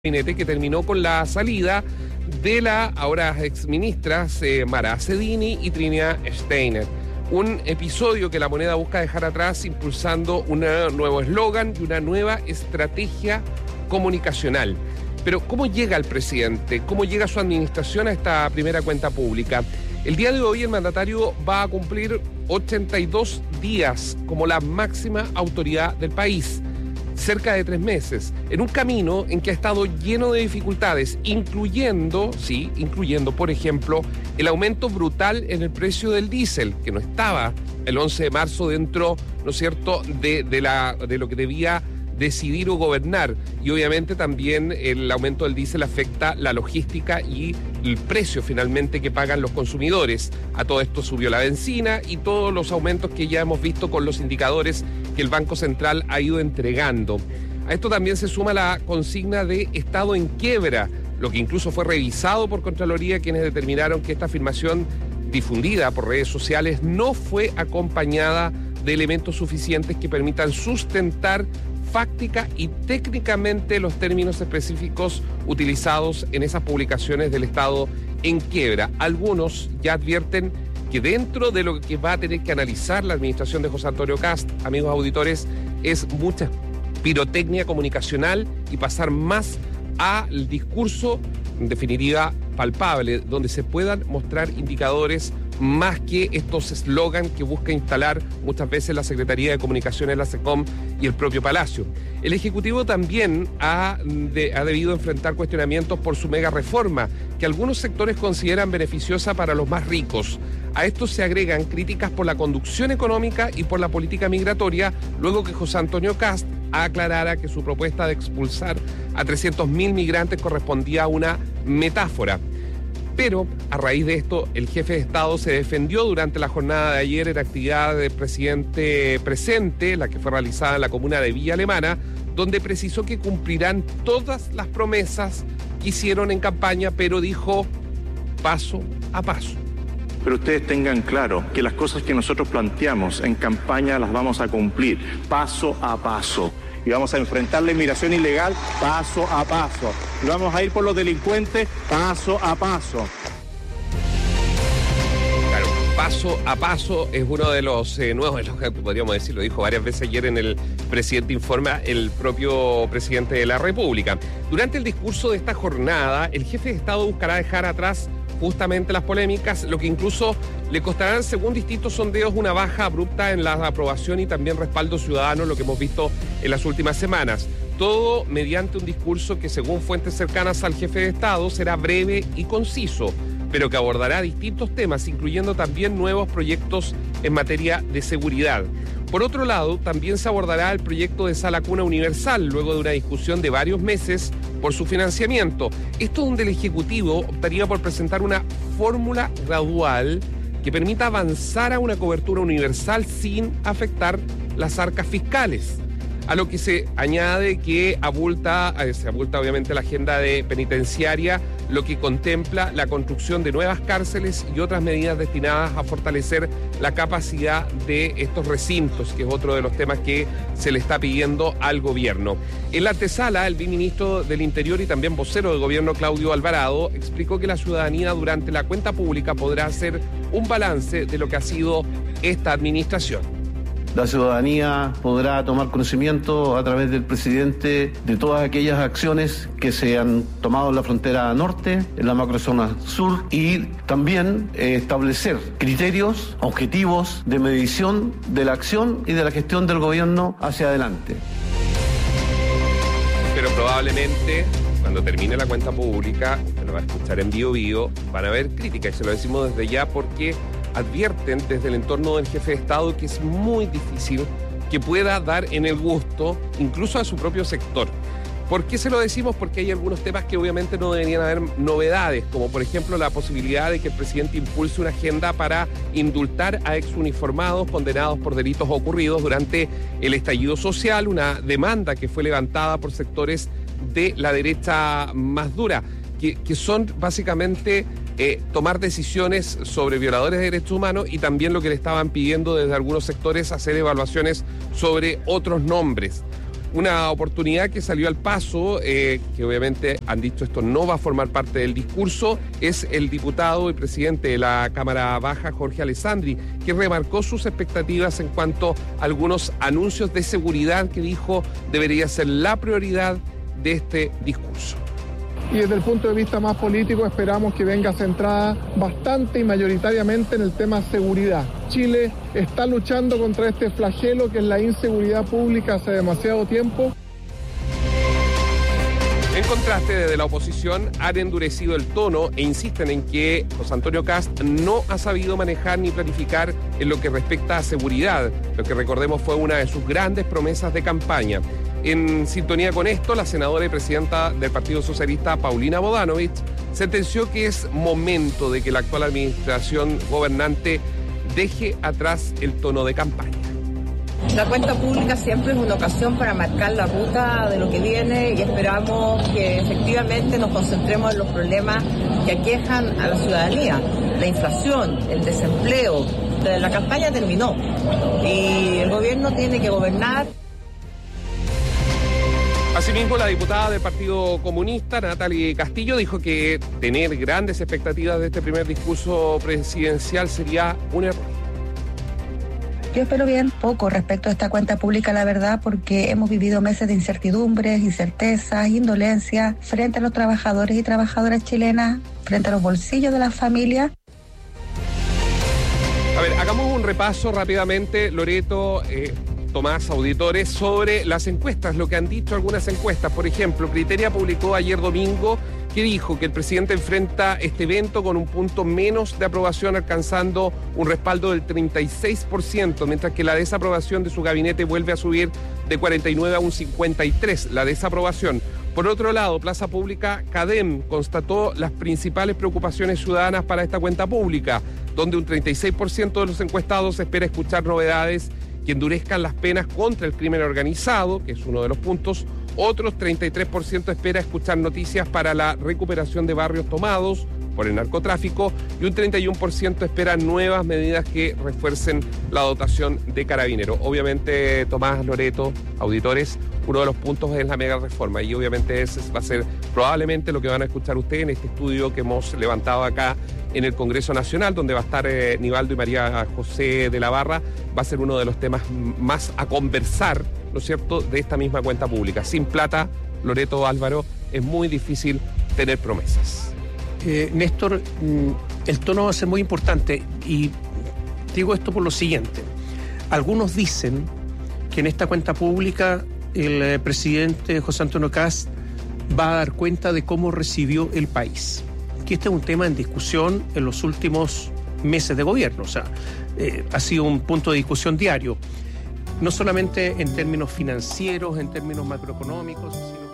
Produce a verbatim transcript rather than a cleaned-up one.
Gabinete que terminó con la salida de la ahora exministras eh, Mara Cedini y Trinidad Steiner. Un episodio que La Moneda busca dejar atrás impulsando un nuevo eslogan y una nueva estrategia comunicacional. Pero ¿cómo llega el presidente? ¿Cómo llega su administración a esta primera cuenta pública? El día de hoy el mandatario va a cumplir ochenta y dos días como la máxima autoridad del país. Cerca de tres meses, en un camino en que ha estado lleno de dificultades, incluyendo, sí, incluyendo, por ejemplo, el aumento brutal en el precio del diésel, que no estaba el once de marzo dentro, ¿no es cierto?, de, de, la, de lo que debía decidir o gobernar. Y obviamente también el aumento del diésel afecta la logística y el precio finalmente que pagan los consumidores. A todo esto subió la benzina y todos los aumentos que ya hemos visto con los indicadores que el Banco Central ha ido entregando. A esto también se suma la consigna de estado en quiebra, lo que incluso fue revisado por Contraloría, quienes determinaron que esta afirmación difundida por redes sociales no fue acompañada de elementos suficientes que permitan sustentar fáctica y técnicamente los términos específicos utilizados en esas publicaciones del estado en quiebra. Algunos ya advierten que dentro de lo que va a tener que analizar la administración de José Antonio Kast, amigos auditores, es mucha pirotecnia comunicacional y pasar más al discurso, en definitiva, palpable, donde se puedan mostrar indicadores más que estos eslogan que busca instalar muchas veces la Secretaría de Comunicaciones, la SECOM y el propio Palacio. El Ejecutivo también ha, de, ha debido enfrentar cuestionamientos por su mega reforma, que algunos sectores consideran beneficiosa para los más ricos. A esto se agregan críticas por la conducción económica y por la política migratoria, luego que José Antonio Kast aclarara que su propuesta de expulsar a trescientos mil migrantes correspondía a una metáfora. Pero, a raíz de esto, el jefe de Estado se defendió durante la jornada de ayer en actividad del presidente presente, la que fue realizada en la comuna de Villa Alemana, donde precisó que cumplirán todas las promesas que hicieron en campaña, pero dijo paso a paso. Pero ustedes tengan claro que las cosas que nosotros planteamos en campaña las vamos a cumplir paso a paso. Y vamos a enfrentar la inmigración ilegal paso a paso. Y vamos a ir por los delincuentes paso a paso. Claro, paso a paso es uno de los eh, nuevos elogios, podríamos decir, lo dijo varias veces ayer en el Presidente Informa el propio presidente de la República. Durante el discurso de esta jornada, el jefe de Estado buscará dejar atrás justamente las polémicas, lo que incluso le costarán, según distintos sondeos, una baja abrupta en la aprobación y también respaldo ciudadano, lo que hemos visto en las últimas semanas. Todo mediante un discurso que, según fuentes cercanas al jefe de Estado, será breve y conciso, pero que abordará distintos temas, incluyendo también nuevos proyectos en materia de seguridad. Por otro lado, también se abordará el proyecto de Sala Cuna Universal, luego de una discusión de varios meses por su financiamiento. Esto donde el Ejecutivo optaría por presentar una fórmula gradual que permita avanzar a una cobertura universal sin afectar las arcas fiscales. A lo que se añade que abulta, se abulta obviamente la agenda de penitenciaria, lo que contempla la construcción de nuevas cárceles y otras medidas destinadas a fortalecer la capacidad de estos recintos, que es otro de los temas que se le está pidiendo al gobierno. En la antesala, el viceministro del Interior y también vocero del gobierno, Claudio Alvarado, explicó que la ciudadanía durante la cuenta pública podrá hacer un balance de lo que ha sido esta administración. La ciudadanía podrá tomar conocimiento a través del presidente de todas aquellas acciones que se han tomado en la frontera norte, en la macrozona sur, y también eh, establecer criterios objetivos de medición de la acción y de la gestión del gobierno hacia adelante. Pero probablemente, cuando termine la cuenta pública, usted lo va a escuchar en Bio Bio, van a haber críticas, y se lo decimos desde ya porque advierten desde el entorno del jefe de Estado que es muy difícil que pueda dar en el gusto incluso a su propio sector. ¿Por qué se lo decimos? Porque hay algunos temas que obviamente no deberían haber novedades, como por ejemplo la posibilidad de que el presidente impulse una agenda para indultar a exuniformados condenados por delitos ocurridos durante el estallido social, una demanda que fue levantada por sectores de la derecha más dura, que, que son básicamente eh, tomar decisiones sobre violadores de derechos humanos, y también lo que le estaban pidiendo desde algunos sectores, hacer evaluaciones sobre otros nombres. Una oportunidad que salió al paso, eh, que obviamente han dicho esto no va a formar parte del discurso, es el diputado y presidente de la Cámara Baja, Jorge Alessandri, que remarcó sus expectativas en cuanto a algunos anuncios de seguridad que dijo debería ser la prioridad de este discurso. Y desde el punto de vista más político esperamos que venga centrada bastante y mayoritariamente en el tema seguridad. Chile está luchando contra este flagelo que es la inseguridad pública hace demasiado tiempo. En contraste, desde la oposición han endurecido el tono e insisten en que José Antonio Kast no ha sabido manejar ni planificar en lo que respecta a seguridad, lo que recordemos fue una de sus grandes promesas de campaña. En sintonía con esto, la senadora y presidenta del Partido Socialista, Paulina Bodanovich, sentenció que es momento de que la actual administración gobernante deje atrás el tono de campaña. La cuenta pública siempre es una ocasión para marcar la ruta de lo que viene y esperamos que efectivamente nos concentremos en los problemas que aquejan a la ciudadanía. La inflación, el desempleo, la campaña terminó y el gobierno tiene que gobernar. Asimismo, la diputada del Partido Comunista, Natalie Castillo, dijo que tener grandes expectativas de este primer discurso presidencial sería un error. Yo espero bien poco respecto a esta cuenta pública, la verdad, porque hemos vivido meses de incertidumbres, incertezas, indolencia frente a los trabajadores y trabajadoras chilenas, frente a los bolsillos de las familias. A ver, hagamos un repaso rápidamente, Loreto, eh, Tomás, auditores, sobre las encuestas, lo que han dicho algunas encuestas. Por ejemplo, Criteria publicó ayer domingo que dijo que el presidente enfrenta este evento con un punto menos de aprobación, alcanzando un respaldo del treinta y seis por ciento, mientras que la desaprobación de su gabinete vuelve a subir de cuarenta y nueve a un cincuenta y tres, la desaprobación. Por otro lado, Plaza Pública CADEM constató las principales preocupaciones ciudadanas para esta cuenta pública, donde un treinta y seis por ciento de los encuestados espera escuchar novedades que endurezcan las penas contra el crimen organizado, que es uno de los puntos. Otros treinta y tres por ciento espera escuchar noticias para la recuperación de barrios tomados por el narcotráfico y un treinta y uno por ciento espera nuevas medidas que refuercen la dotación de carabineros. Obviamente, Tomás, Loreto, auditores, uno de los puntos es la mega reforma y obviamente ese va a ser probablemente lo que van a escuchar ustedes en este estudio que hemos levantado acá en el Congreso Nacional, donde va a estar eh, Nivaldo y María José de la Barra. Va a ser uno de los temas más a conversar, ¿no es cierto?, de esta misma cuenta pública. Sin plata, Loreto, Álvaro, es muy difícil tener promesas. Eh, Néstor, el tono va a ser muy importante y digo esto por lo siguiente. Algunos dicen que en esta cuenta pública el eh, presidente José Antonio Kast va a dar cuenta de cómo recibió el país. Que este es un tema en discusión en los últimos meses de gobierno, o sea, eh, ha sido un punto de discusión diario, no solamente en términos financieros, en términos macroeconómicos, sino